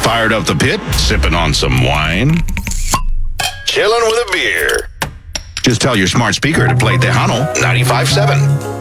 Fired up the pit, sipping on some wine. Chilling with a beer. Just tell your smart speaker to play Tejano 95.7.